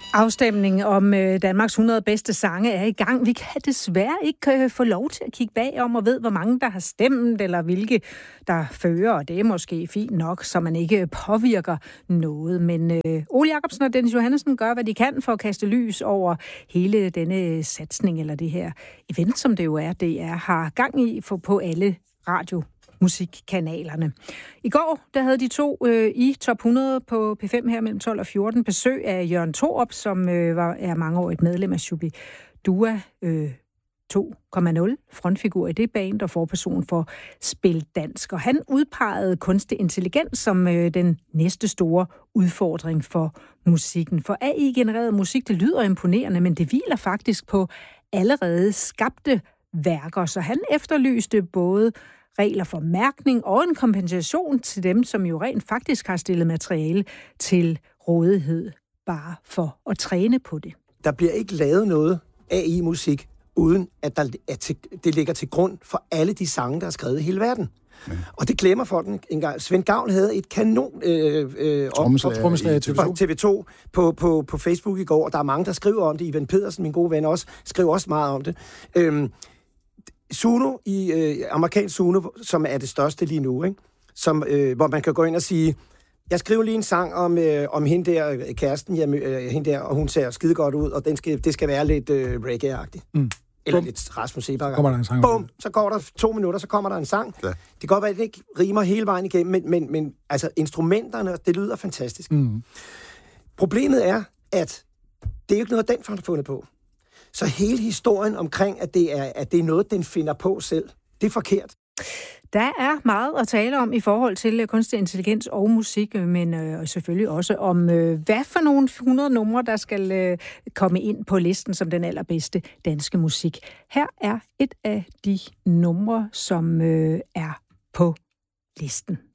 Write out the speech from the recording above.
Afstemningen om Danmarks 100 bedste sange er i gang. Vi kan desværre ikke få lov til at kigge bagom og ved, hvor mange der har stemt, eller hvilke der fører, og det er måske fint nok, så man ikke påvirker noget. Men Ole Jacobsen og Dennis Johannessen gør, hvad de kan for at kaste lys over hele denne satsning, eller det her event, som det jo er, DR har gang i på alle radiomusikkanalerne. I går, der havde de to i top 100 på P5 her mellem 12 og 14 besøg af Jørgen Thorup, som er mangeårigt medlem af Shubidua 2.0, frontfigur i det band og forperson for Spil Dansk. Og han udpegede kunstig intelligens som den næste store udfordring for musikken. For AI-genereret musik, det lyder imponerende, men det hviler faktisk på allerede skabte værker. Så han efterlyste både regler for mærkning og en kompensation til dem, som jo rent faktisk har stillet materiale til rådighed, bare for at træne på det. Der bliver ikke lavet noget AI-musik, uden at det ligger til grund for alle de sange, der er skrevet i hele verden. Ja. Og det glemmer folk engang. Svend Gavl havde et kanon trommeslager TV2 på Facebook i går, og der er mange, der skriver om det. Ivan Pedersen, min gode ven, skriver også meget om det. Suno amerikansk Suno, som er det største lige nu, ikke? Hvor man kan gå ind og sige, jeg skriver lige en sang om hende der, kæresten, hende der, og hun ser skide godt ud, og det skal være lidt reggae-agtigt. Eller lidt Rasmus Seebach. Bum! Så går der 2 minutter, så kommer der en sang. Ja. Det kan godt være, at det ikke rimer hele vejen igennem, men altså instrumenterne, det lyder fantastisk. Problemet er, at det er jo ikke noget, den har fundet på. Så hele historien omkring, at det er noget, den finder på selv, det er forkert. Der er meget at tale om i forhold til kunstig intelligens og musik, men selvfølgelig også om, hvad for nogle 100 numre, der skal komme ind på listen som den allerbedste danske musik. Her er et af de numre, som er på listen.